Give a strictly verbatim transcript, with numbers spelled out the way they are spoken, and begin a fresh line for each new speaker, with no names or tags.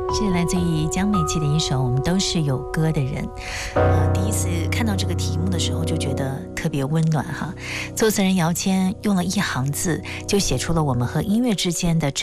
是来自于江美琪的一首《我们都是有歌的人》。呃，第一次看到这个题目的时候，就觉得特别温暖哈。作词人姚谦用了一行字，就写出了我们和音乐之间的